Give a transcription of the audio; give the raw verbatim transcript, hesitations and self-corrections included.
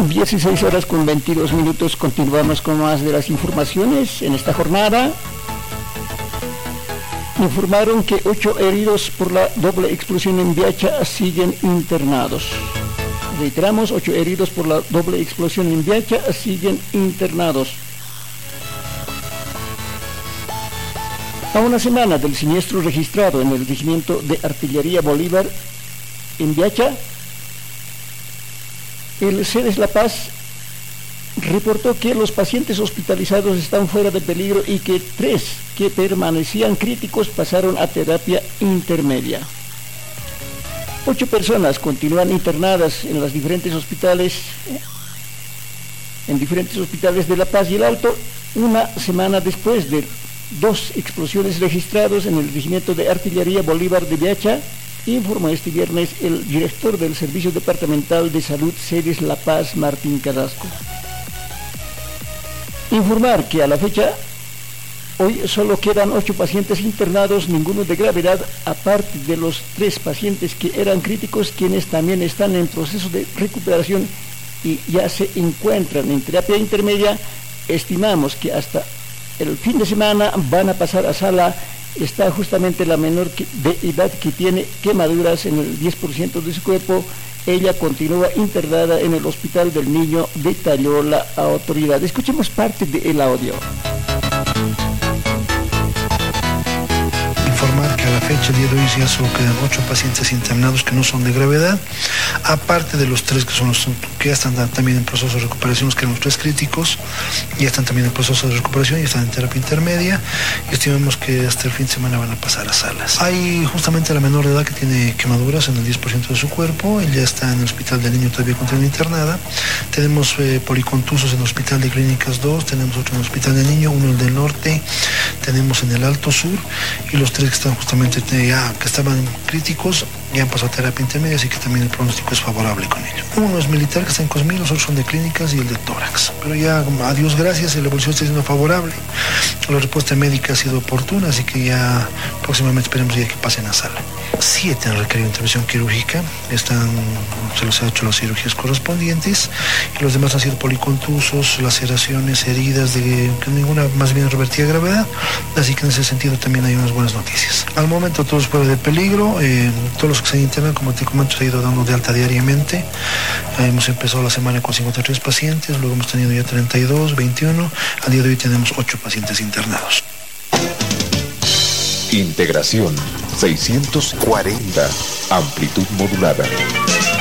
dieciséis horas con veintidós minutos, continuamos con más de las informaciones en esta jornada. Informaron que ocho heridos por la doble explosión en Viacha siguen internados. Reiteramos, ocho heridos por la doble explosión en Viacha siguen internados. A una semana del siniestro registrado en el regimiento de Artillería Bolívar en Viacha, el CEDES La Paz reportó que los pacientes hospitalizados están fuera de peligro y que tres que permanecían críticos pasaron a terapia intermedia. Ocho personas continúan internadas en los diferentes hospitales, en diferentes hospitales de La Paz y el Alto, una semana después de dos explosiones registradas en el regimiento de Artillería Bolívar de Viacha, informó este viernes el director del Servicio Departamental de Salud CEDES La Paz, Martín Carrasco. Informar que a la fecha, hoy solo quedan ocho pacientes internados, ninguno de gravedad, aparte de los tres pacientes que eran críticos, quienes también están en proceso de recuperación y ya se encuentran en terapia intermedia. Estimamos que hasta el fin de semana van a pasar a sala. Está justamente la menor de edad que tiene quemaduras en el diez por ciento de su cuerpo. Ella continúa internada en el Hospital del Niño, detalló la autoridad. Escuchemos parte del audio. Informar que a la fecha, el día de hoy, ya solo quedan ocho pacientes internados que no son de gravedad, aparte de los tres que son los que ya están también en proceso de recuperación, los que eran los tres críticos, ya están también en proceso de recuperación y están en terapia intermedia, y estimamos que hasta el fin de semana van a pasar a salas. Hay justamente la menor de edad que tiene quemaduras en el diez por ciento de su cuerpo, ella está en el Hospital del Niño todavía continúa internada. Tenemos eh, policontusos en el Hospital de Clínicas dos, tenemos otro en el Hospital del Niño, uno en el del Norte, tenemos en el Alto Sur, y los tres que están justamente ya, que estaban críticos, ya han pasado a terapia intermedia, así que también el pronóstico es favorable con ello. Uno es militar que está en Cosmín, los otros son de clínicas y el de tórax. Pero ya, a Dios gracias, la evolución está siendo favorable, la respuesta médica ha sido oportuna, así que ya próximamente esperemos ya que pasen a sala. Siete han requerido intervención quirúrgica, están, se les ha hecho las cirugías correspondientes, y los demás han sido policontusos, laceraciones, heridas, de que ninguna más bien revertida a gravedad, así que en ese sentido también hay unas buenas noticias. Al momento todos fuera de peligro, eh, todos los que se internan, como te comento, se ha ido dando de alta diariamente. Eh, hemos empezado la semana con cincuenta y tres pacientes, luego hemos tenido ya treinta y dos, veintiuno, al día de hoy tenemos ocho pacientes internados. Integración seiscientos cuarenta, amplitud modulada.